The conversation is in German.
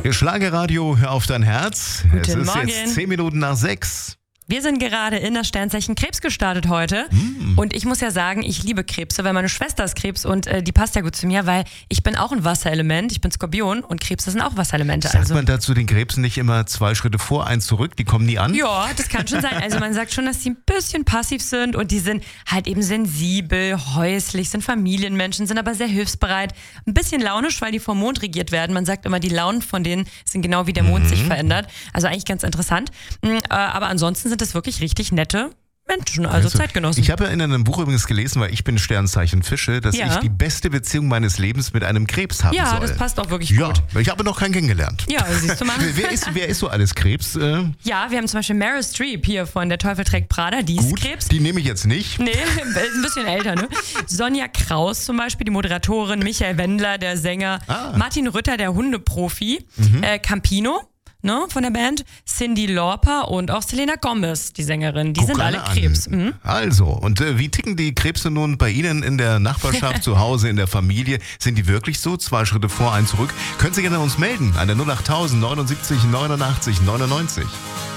Schlagerradio, hör auf dein Herz. Guten Es ist Morgen. jetzt 10 Minuten nach 6. Wir sind gerade in das Sternzeichen Krebs gestartet heute. Und ich muss ja sagen, ich liebe Krebse, weil meine Schwester ist Krebs und die passt ja gut zu mir, weil ich bin auch ein Wasserelement, ich bin Skorpion und Krebse sind auch Wasserelemente. Sagt man dazu den Krebsen nicht immer 2 Schritte vor, 1 zurück? Die kommen nie an? Ja, das kann schon sein. Also man sagt schon, dass die ein bisschen passiv sind und die sind halt eben sensibel, häuslich, sind Familienmenschen, sind aber sehr hilfsbereit. Ein bisschen launisch, weil die vom Mond regiert werden. Man sagt immer, die Launen von denen sind genau wie der Mond sich verändert. Also eigentlich ganz interessant. Aber ansonsten sind das wirklich richtig nette Menschen, also Zeitgenossen. Ich habe ja in einem Buch übrigens gelesen, weil ich bin Sternzeichen Fische, dass ich die beste Beziehung meines Lebens mit einem Krebs haben soll. Ja, das passt auch wirklich gut. Ja, ich habe noch keinen kennengelernt. Ja, siehst du mal. Wer ist so alles Krebs? Ja, wir haben zum Beispiel Meryl Streep hier von Der Teufel trägt Prada, die ist Krebs. Die nehme ich jetzt nicht. Nee, ein bisschen älter, ne? Sonja Kraus zum Beispiel, die Moderatorin, Michael Wendler, der Sänger, Martin Rütter, der Hundeprofi, Campino, ne, von der Band, Cyndi Lauper und auch Selena Gomez, die Sängerin. Die sind alle Krebs. Also, und wie ticken die Krebse nun bei Ihnen in der Nachbarschaft, zu Hause, in der Familie? Sind die wirklich so? 2 Schritte vor, 1 zurück? Können Sie gerne uns melden an der 08000 79 89 99.